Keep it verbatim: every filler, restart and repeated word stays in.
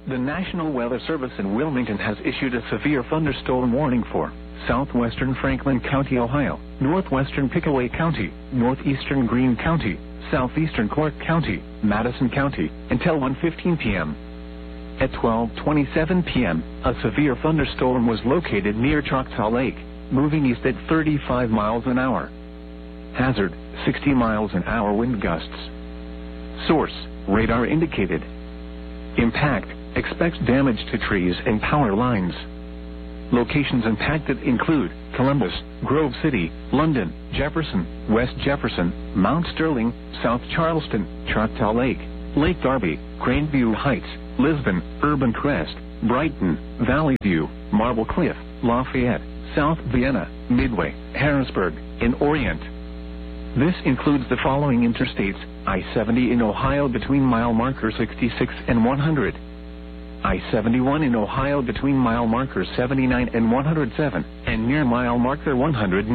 The National Weather Service in Wilmington has issued a severe thunderstorm warning for southwestern Franklin County, Ohio, northwestern Pickaway County, northeastern Greene County, southeastern Clark County, Madison County, until one fifteen p m At twelve twenty-seven p m, a severe thunderstorm was located near Choctaw Lake, moving east at thirty-five miles an hour. Hazard, sixty miles an hour wind gusts. Source, radar indicated. Impact, expects damage to trees and power lines. Locations impacted include Columbus, Grove City, London, Jefferson, West Jefferson, Mount Sterling, South Charleston, Choctaw Lake, Lake Darby, Craneview Heights, Lisbon, Urban Crest, Brighton, Valley View, Marble Cliff, Lafayette, South Vienna, Midway, Harrisburg, and Orient. This includes the following interstates: I seventy in Ohio between mile marker sixty-six and one hundred. I seventy-one in Ohio between mile markers seventy-nine and one hundred seven, and near mile marker one hundred.